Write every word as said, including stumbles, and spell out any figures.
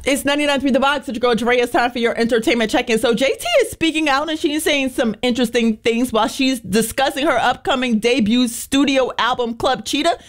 It's ninety-nine point three The Box. It's your girl Dre. It's time for your entertainment check-in. So J T is speaking out and she's saying some interesting things while she's discussing her upcoming debut studio album, Club Cheetah.